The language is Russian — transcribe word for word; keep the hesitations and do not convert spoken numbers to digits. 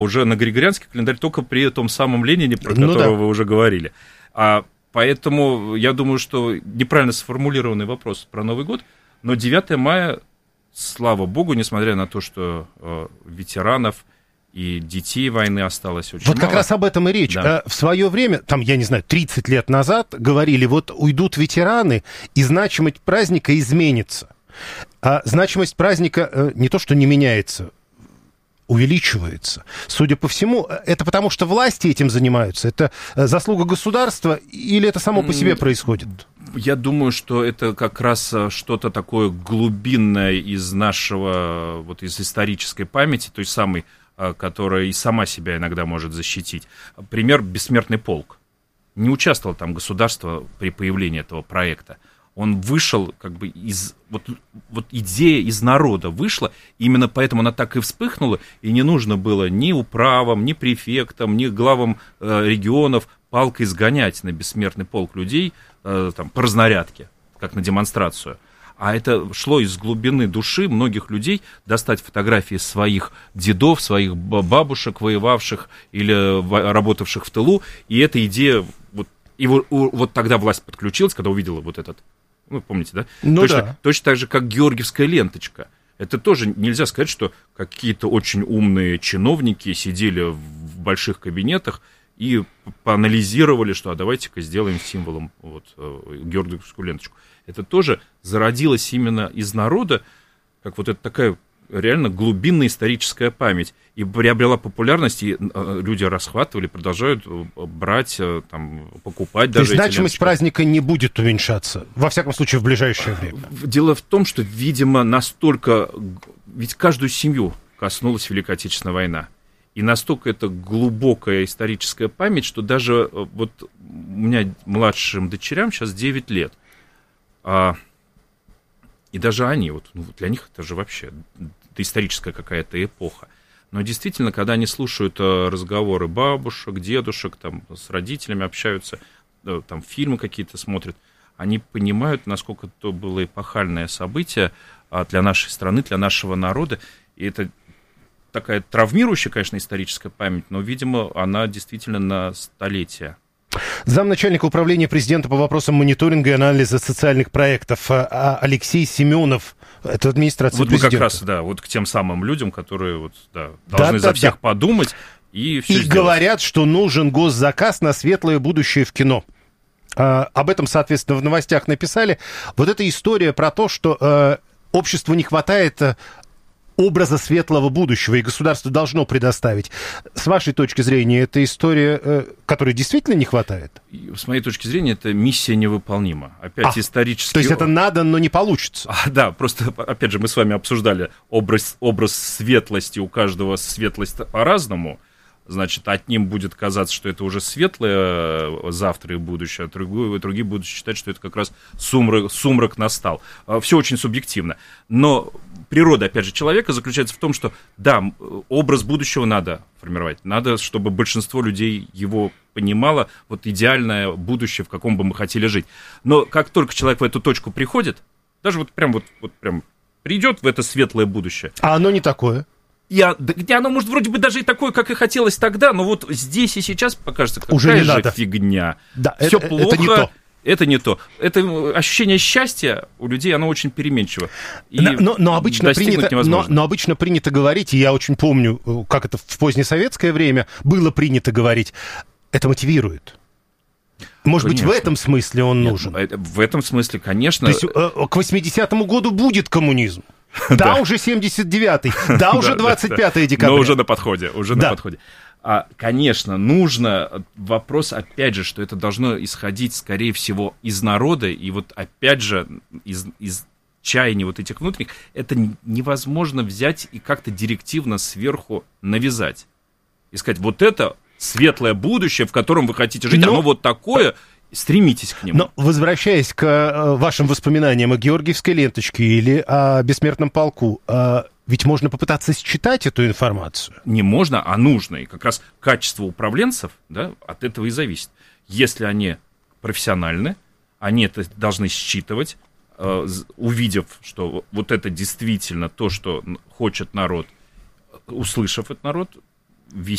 уже на григорианский календарь только при том самом Ленине, про которого ну, да. вы уже говорили. А, поэтому я думаю, что неправильно сформулированный вопрос про Новый год, но девятое мая, слава богу, несмотря на то, что э, ветеранов и детей войны осталось очень вот мало. Вот как раз об этом и речь. Да. В свое время, там, я не знаю, тридцать лет назад говорили, вот уйдут ветераны, и значимость праздника изменится. А значимость праздника э, не то, что не меняется, увеличивается. Судя по всему, это потому, что власти этим занимаются? Это заслуга государства или это само по себе происходит? Я думаю, что это как раз что-то такое глубинное из нашего, вот из исторической памяти, той самой, которая и сама себя иногда может защитить. Пример «Бессмертный полк». Не участвовало там государство при появлении этого проекта. Он вышел как бы из... Вот, вот идея из народа вышла, именно поэтому она так и вспыхнула, и не нужно было ни управам, ни префектам, ни главам э, регионов палкой сгонять на бессмертный полк людей э, там, по разнарядке, как на демонстрацию. А это шло из глубины души многих людей, достать фотографии своих дедов, своих бабушек, воевавших или работавших в тылу, и эта идея... Вот, и вот, вот тогда власть подключилась, когда увидела вот этот... Вы помните, да? Ну точно, да. Точно так же, как георгиевская ленточка. Это тоже нельзя сказать, что какие-то очень умные чиновники сидели в больших кабинетах и поанализировали, что а давайте-ка сделаем символом вот, георгиевскую ленточку. Это тоже зародилось именно из народа, как вот это такая реально глубинная историческая память. И приобрела популярность, и люди расхватывали, продолжают брать, там, покупать. То даже есть значимость праздника не будет уменьшаться, во всяком случае, в ближайшее время? Дело в том, что, видимо, настолько... Ведь каждую семью коснулась Великая Отечественная война. И настолько это глубокая историческая память, что даже вот у меня младшим дочерям сейчас девять лет. А, и даже они, вот, ну, для них это же вообще это историческая какая-то эпоха. Но действительно, когда они слушают разговоры бабушек, дедушек, там, с родителями общаются, там, фильмы какие-то смотрят, они понимают, насколько это было эпохальное событие для нашей страны, для нашего народа. И это такая травмирующая, конечно, историческая память, но, видимо, она действительно на столетия. Замначальника управления президента по вопросам мониторинга и анализа социальных проектов Алексей Семенов. Это администрация вот президента. Вот мы как раз, да, вот к тем самым людям, которые вот, да, должны да, за да, всех да. подумать и все И сделать. говорят, что нужен госзаказ на светлое будущее в кино. А, об этом, соответственно, в новостях написали. Вот эта история про то, что а, обществу не хватает а, образа светлого будущего, и государство должно предоставить. С вашей точки зрения, это история, а, которой действительно не хватает? С моей точки зрения, это миссия невыполнима. Опять а, исторически... То есть это надо, но не получится? А, да, просто, опять же, мы с вами обсуждали образ, образ светлости, у каждого светлость по-разному. Значит, одним будет казаться, что это уже светлое завтра и будущее, а другие, другие будут считать, что это как раз сумрак, сумрак настал. Все очень субъективно. Но природа, опять же, человека заключается в том, что, да, образ будущего надо формировать. Надо, чтобы большинство людей его понимало, вот идеальное будущее, в каком бы мы хотели жить. Но как только человек в эту точку приходит, даже вот прям вот, вот прям придет в это светлое будущее. А оно не такое? Я, да, оно, может, вроде бы даже и такое, как и хотелось тогда, но вот здесь и сейчас покажется, какая уже не же надо. Фигня. Да, все это, плохо. Это не то. Это не то. Это ощущение счастья у людей, оно очень переменчиво. И но, но, но, обычно принято, но, но обычно принято говорить, и я очень помню, как это в позднесоветское время было принято говорить, это мотивирует. Может конечно. Быть, в этом смысле он Нет, нужен? В этом смысле, конечно. То есть э, к восьмидесятому году будет коммунизм. Да, уже семьдесят девятый, да, уже двадцать пятое декабря. Но уже на подходе, уже на подходе. А, конечно, нужно, вопрос, опять же, что это должно исходить, скорее всего, из народа, и вот, опять же, из, из чаяний вот этих внутренних, это невозможно взять и как-то директивно сверху навязать. И сказать, вот это светлое будущее, в котором вы хотите жить, Но... оно вот такое... Стремитесь к нему. Но, возвращаясь к э, вашим воспоминаниям о георгиевской ленточке или о бессмертном полку, э, ведь можно попытаться считать эту информацию. Не можно, а нужно. И как раз качество управленцев, да, от этого и зависит. Если они профессиональны, они это должны считывать, э, увидев, что вот это действительно то, что хочет народ, услышав этот народ, вести